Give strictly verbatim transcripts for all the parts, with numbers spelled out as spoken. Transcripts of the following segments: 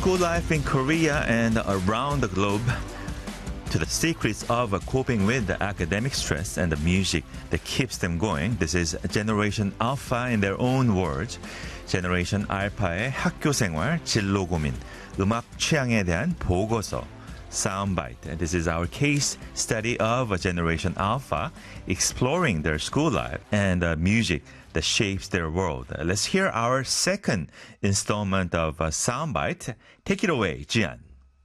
school life in Korea and around the globe, to the secrets of coping with the academic stress and the music that keeps them going. This is Generation Alpha in their own words. Generation Alpha의 학교 생활, 진로 고민, 음악 취향에 대한 보고서, Soundbite. And this is our case study of Generation Alpha exploring their school life and uh, music that shapes their world. Uh, let's hear our second installment of uh, Soundbite. Take it away, Jian.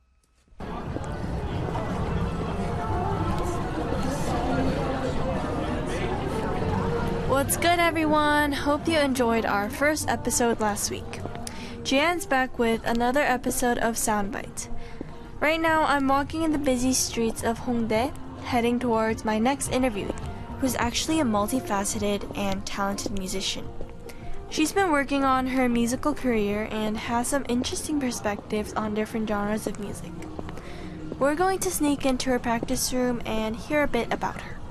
What's good, everyone? Hope you enjoyed our first episode last week. Jian's back with another episode of Soundbite. Right now, I'm walking in the busy streets of Hongdae, heading towards my next interviewee, who's actually a multifaceted and talented musician. She's been working on her musical career and has some interesting perspectives on different genres of music. We're going to sneak into her practice room and hear a bit about her.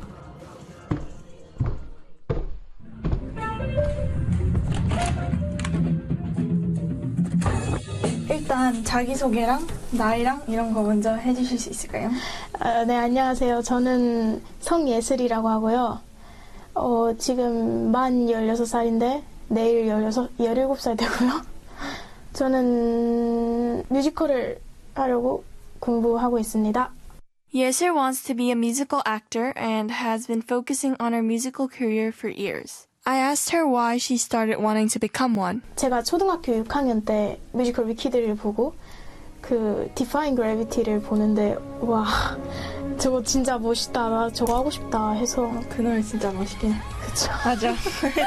일단 자기소개랑 나이랑 이런 거 먼저 해주실 수 있을까요? 아, 네, 안녕하세요. 저는 성예슬이라고 하고요. 어, 지금 만 열여섯 살인데 내일 열여섯, 열일곱 살 되고요. 저는 뮤지컬을 하려고 공부하고 있습니다. Yeser wants to be a musical actor and has been focusing on her musical career for years. I asked her why she started wanting to become one. 제가 초등학교 육 학년 때 뮤지컬 위키드를 보고 그 Defying Gravity를 보는데 와 저거 진짜 멋있다, 나 저거 하고 싶다 해서 그 노래 진짜 멋있긴 해. 그쵸. 맞아.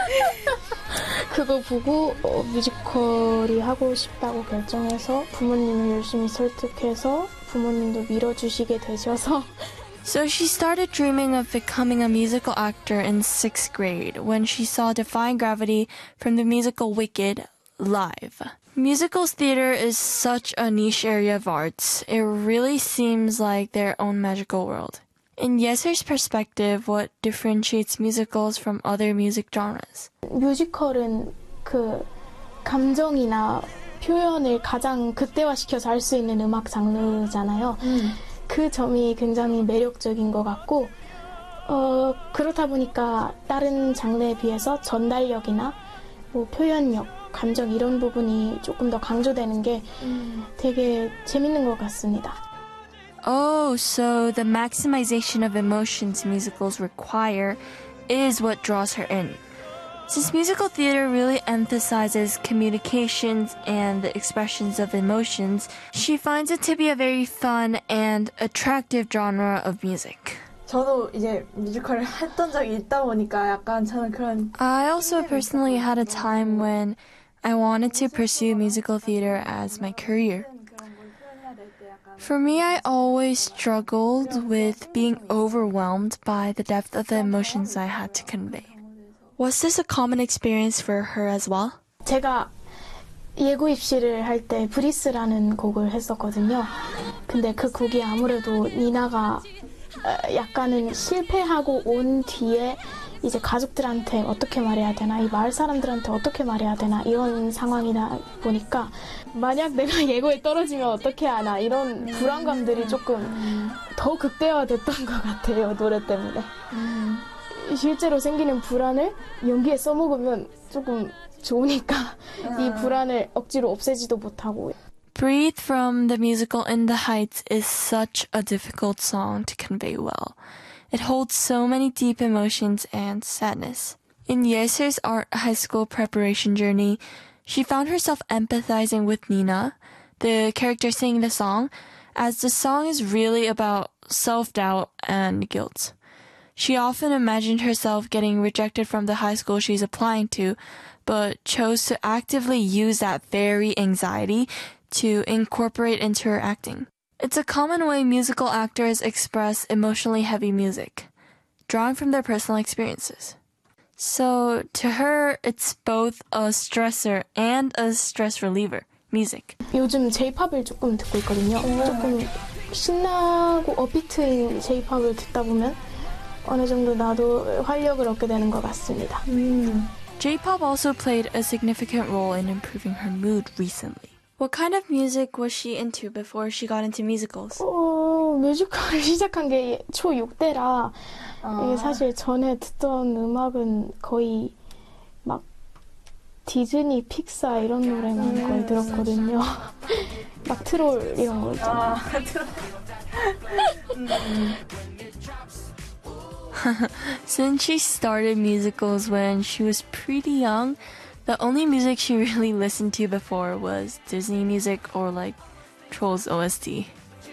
그거 보고 어, 뮤지컬이 하고 싶다고 결정해서 부모님을 열심히 설득해서 부모님도 밀어주시게 되셔서 So she started dreaming of becoming a musical actor in sixth grade when she saw Defying Gravity from the musical Wicked live. Musicals theater is such a niche area of arts. It really seems like their own magical world. In Yeser's perspective, what differentiates musicals from other music genres? 뮤지컬은 그 감정이나 표현을 가장 극대화시켜서 할 수 있는 음악 장르잖아요. 음. 그 점이 굉장히 매력적인 것 같고 어, 그렇다 보니까 다른 장르에 비해서 전달력이나 뭐 표현력, 감정 이런 부분이 조금 더 강조되는 게 음. 되게 재밌는 것 같습니다. Oh, so the maximization of emotions musicals require is what draws her in. Since musical theater really emphasizes communications and the expressions of emotions, she finds it to be a very fun and attractive genre of music. 저도 이제 뮤지컬을 했던 적이 있다 보니까 약간 저는 그런 I also personally had a time when I wanted to pursue musical theater as my career. For me, I always struggled with being overwhelmed by the depth of the emotions I had to convey. Was this a common experience for her as well? 제가 예고 입시를 할 때 브리스라는 곡을 했었거든요. 근데 그 곡이 아무래도 니나가 약간은 실패하고 온 뒤에 이제 가족들한테 어떻게 말해야 되나, 이 마을 사람들한테 어떻게 말해야 되나 이런 상황이다 보니까 만약 내가 예고에 떨어지면 어떻게 하나 이런 불안감들이 조금 더 극대화됐던 것 같아요, 노래 때문에. 실제로 생기는 불안을 연기에 써먹으면 조금 좋으니까 이 불안을 억지로 없애지도 못하고. Breathe from the musical In the Heights is such a difficult song to convey well. It holds so many deep emotions and sadness. In Yeser's art high school preparation journey, she found herself empathizing with Nina, the character singing the song, as the song is really about self-doubt and guilt. She often imagined herself getting rejected from the high school she's applying to, but chose to actively use that very anxiety to incorporate into her acting. It's a common way musical actors express emotionally heavy music, drawing from their personal experiences. So, to her, it's both a stressor and a stress reliever, music. 요즘 J-팝을 조금 듣고 있거든요. 조금 신나고 업비트인 J-팝을 듣다 보면 어느 정도 나도 활력을 얻게 되는 것 같습니다. Mm. J-pop also played a significant role in improving her mood recently. What kind of music was she into before she got into musicals? 어, 뮤지컬을 시작한 게 초육 때라 아. 이게 사실 전에 듣던 음악은 거의 막 디즈니, 픽사 이런 노래만 음. 거의 들었거든요. 막 트롤 이런 거 있잖아요. 아, 들어. Since she started musicals when she was pretty young, the only music she really listened to before was Disney music or like Trolls O S T.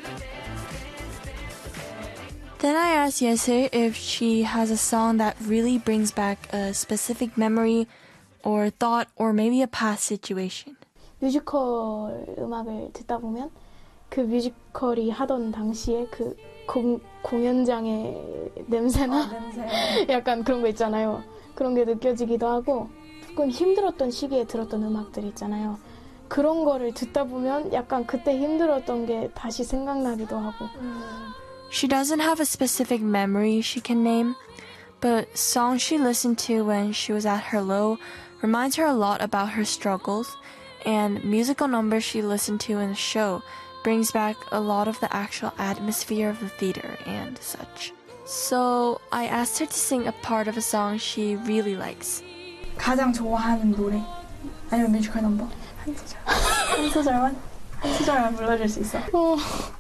Then I asked Yeser if she has a song that really brings back a specific memory or thought or maybe a past situation. 뮤지컬 음악을 듣다 보면 그 뮤지컬이 하던 당시에 그 공, 공연장의 냄새나 아, 냄새. 약간 그런 거 있잖아요. 그런 게 느껴지기도 하고 조금 힘들었던 시기에 들었던 음악들 있잖아요. 그런 거를 듣다 보면 약간 그때 힘들었던 게 다시 생각나기도 하고. She doesn't have a specific memory she can name, but songs she listened to when she was at her low reminds her a lot about her struggles, and musical numbers she listened to in the show brings back a lot of the actual atmosphere of the theater and such. So I asked her to sing a part of a song she really likes. 가장 좋아하는 노래 아니면 뮤지컬 넘버? 한 소절. 한 소절만? 한 소절만 불러줄 수 있어? 어,